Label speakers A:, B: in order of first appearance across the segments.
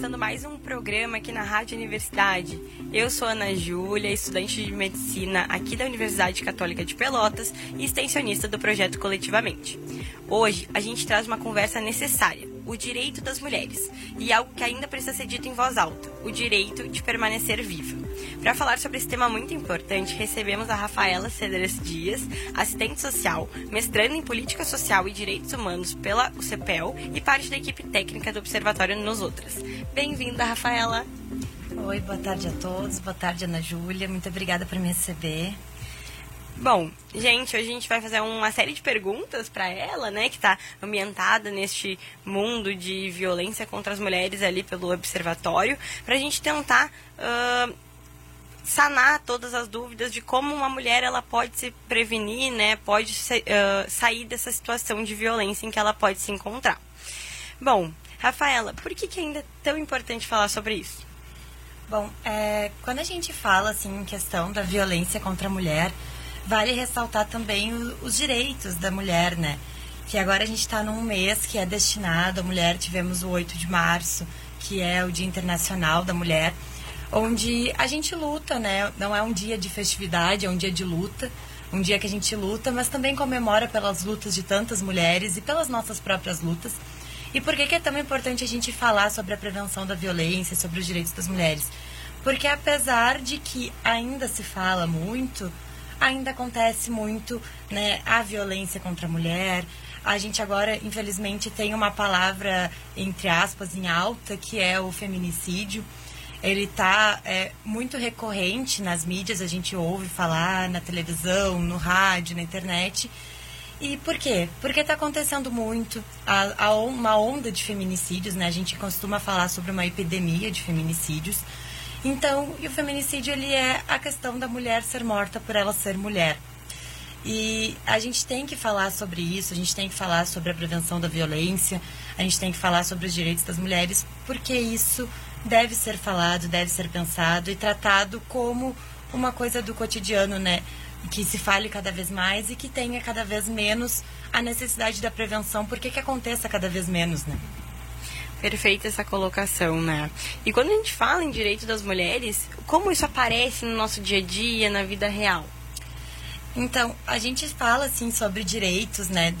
A: Começando mais um programa aqui na Rádio Universidade. Eu sou Ana Júlia, estudante de medicina aqui da Universidade Católica de Pelotas e extensionista do projeto Coletivamente. Hoje a gente traz uma conversa necessária, o direito das mulheres, e algo que ainda precisa ser dito em voz alta, o direito de permanecer viva. Para falar sobre esse tema muito importante, recebemos a Rafaela Cedras Dias, assistente social, mestrando em Política Social e Direitos Humanos pela UCPEL e parte da equipe técnica do Observatório Nos Outras. Bem-vinda, Rafaela.
B: Oi, boa tarde a todos, boa tarde, Ana Júlia, muito obrigada por me receber.
A: Bom, gente, hoje a gente vai fazer uma série de perguntas para ela, né, que está ambientada neste mundo de violência contra as mulheres ali pelo Observatório, para a gente tentar sanar todas as dúvidas de como uma mulher ela pode se prevenir, né, pode sair dessa situação de violência em que ela pode se encontrar. Bom, Rafaela, por que ainda é tão importante falar sobre isso?
B: Bom, quando a gente fala assim, em questão da violência contra a mulher, vale ressaltar também os direitos da mulher, né? Que agora a gente está num mês que é destinado à mulher. Tivemos o 8 de março, que é o Dia Internacional da Mulher, onde a gente luta, né? Não é um dia de festividade, é um dia de luta. Um dia que a gente luta, mas também comemora pelas lutas de tantas mulheres e pelas nossas próprias lutas. E por que é tão importante a gente falar sobre a prevenção da violência, sobre os direitos das mulheres? Porque apesar de que ainda se fala muito, ainda acontece muito, né, a violência contra a mulher. A gente agora, infelizmente, tem uma palavra, entre aspas, em alta, que é o feminicídio. Ele está muito recorrente nas mídias, a gente ouve falar na televisão, no rádio, na internet. E por quê? Porque está acontecendo muito uma onda de feminicídios, né? A gente costuma falar sobre uma epidemia de feminicídios. Então, e o feminicídio, ele é a questão da mulher ser morta por ela ser mulher. E a gente tem que falar sobre isso, a gente tem que falar sobre a prevenção da violência, a gente tem que falar sobre os direitos das mulheres, porque isso deve ser falado, deve ser pensado e tratado como uma coisa do cotidiano, né? Que se fale cada vez mais e que tenha cada vez menos a necessidade da prevenção, porque que aconteça cada vez menos, né?
A: Perfeita essa colocação, né? E quando a gente fala em direito das mulheres, como isso aparece no nosso dia a dia, na vida real?
B: Então, a gente fala, assim, sobre direitos, né,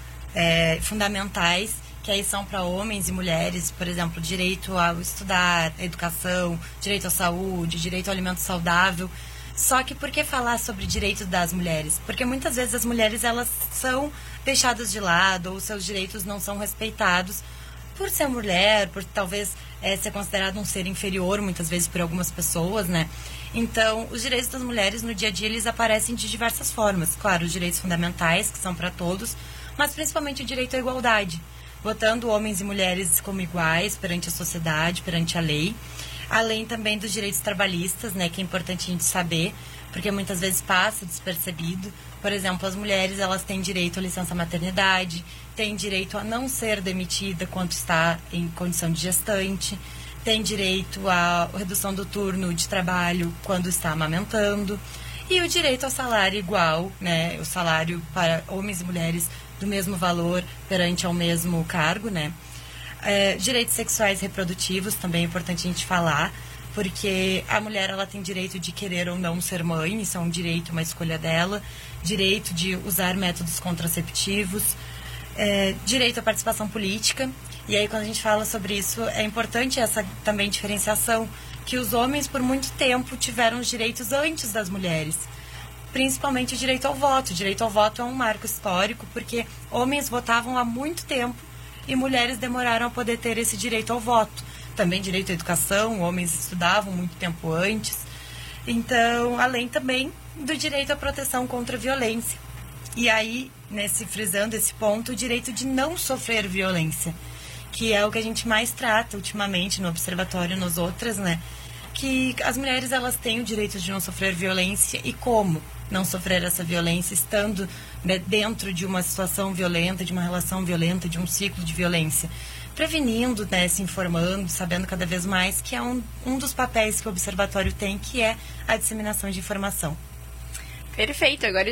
B: fundamentais, que aí são para homens e mulheres, por exemplo, direito ao estudar, educação, direito à saúde, direito ao alimento saudável. Só que por que falar sobre direitos das mulheres? Porque muitas vezes as mulheres, elas são deixadas de lado, ou seus direitos não são respeitados, por ser mulher, por talvez ser considerado um ser inferior, muitas vezes por algumas pessoas, né? Então, os direitos das mulheres no dia a dia, eles aparecem de diversas formas. Claro, os direitos fundamentais, que são para todos, mas principalmente o direito à igualdade, botando homens e mulheres como iguais perante a sociedade, perante a lei. Além também dos direitos trabalhistas, né, que é importante a gente saber, porque muitas vezes passa despercebido. Por exemplo, as mulheres, elas têm direito à licença maternidade, têm direito a não ser demitida quando está em condição de gestante, têm direito à redução do turno de trabalho quando está amamentando, e o direito ao salário igual, né, o salário para homens e mulheres do mesmo valor perante ao mesmo cargo, né. Direitos sexuais e reprodutivos também é importante a gente falar, porque a mulher, ela tem direito de querer ou não ser mãe, isso é um direito, uma escolha dela, direito de usar métodos contraceptivos, direito à participação política. E aí, quando a gente fala sobre isso, é importante essa também diferenciação, que os homens por muito tempo tiveram os direitos antes das mulheres, principalmente o direito ao voto. O direito ao voto é um marco histórico, porque homens votavam há muito tempo e mulheres demoraram a poder ter esse direito ao voto. Também direito à educação, homens estudavam muito tempo antes. Então, além também do direito à proteção contra a violência. E aí, frisando esse ponto, o direito de não sofrer violência, que é o que a gente mais trata ultimamente no Observatório Nos Outras, né? Que as mulheres, elas têm o direito de não sofrer violência e como não sofrer essa violência estando, né, dentro de uma situação violenta, de uma relação violenta, de um ciclo de violência. Prevenindo, né, se informando, sabendo cada vez mais, que é um dos papéis que o Observatório tem, que é a disseminação de informação.
A: Perfeito, agora